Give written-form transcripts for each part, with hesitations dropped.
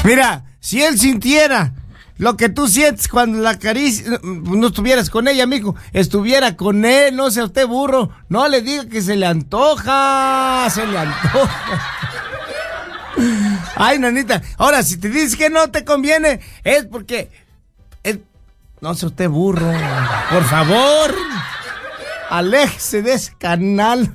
Mira, si él sintiera lo que tú sientes cuando la acaricia, no estuvieras con ella, mijo, estuviera con él, no sea usted burro, no le diga que se le antoja. Ay, nanita, ahora si te dices que no te conviene, es porque no sea usted burro, por favor, aléjese de ese canal.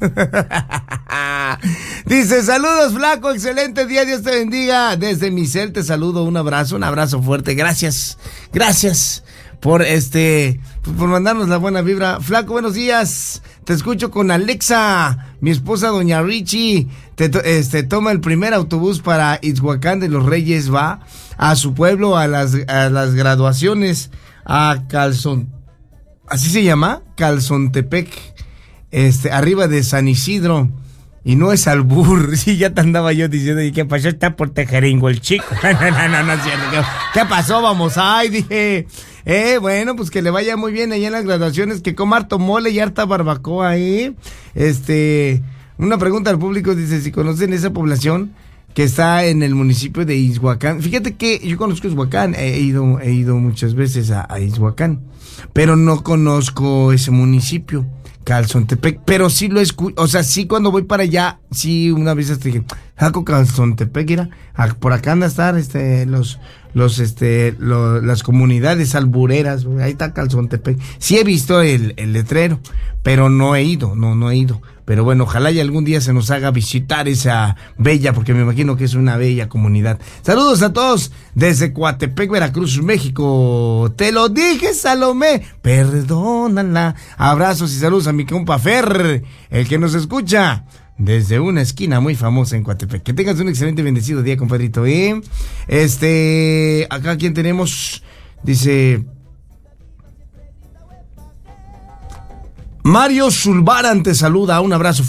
Dice, saludos, flaco, excelente día, Dios te bendiga. Desde mi cel te saludo, un abrazo fuerte. Gracias por por mandarnos la buena vibra. Flaco, buenos días. Te escucho con Alexa, mi esposa doña Richie. Toma el primer autobús para Ixhuacán de los Reyes, va a su pueblo a las graduaciones a ¿así se llama? Calzontepec, arriba de San Isidro. Y no es albur, sí, ya te andaba yo diciendo, ¿y qué pasó? Está por Tejeringo el chico. No es cierto. ¿Qué pasó? Vamos, ay, dije, bueno, pues que le vaya muy bien allá en las graduaciones, que coma harto mole y harta barbacoa ahí. Una pregunta al público, dice, si conocen esa población que está en el municipio de Ixhuacán. Fíjate que yo conozco Ixhuacán, he ido muchas veces a Ixhuacán, pero no conozco ese municipio, Calzontepec, pero sí lo escucho, o sea, sí cuando voy para allá, sí una vez dije, Jaco Calzontepec, mira, por acá anda a estar las comunidades albureras, ahí está Calzontepec. Sí he visto el letrero, pero no he ido. Pero bueno, ojalá y algún día se nos haga visitar esa bella, porque me imagino que es una bella comunidad. Saludos a todos desde Coatepec, Veracruz, México. Te lo dije, Salomé, perdónala. Abrazos y saludos a mi compa Fer, el que nos escucha desde una esquina muy famosa en Coatepec. Que tengas un excelente y bendecido día, compadrito. Acá quien tenemos, dice Mario Zulbaran te saluda, un abrazo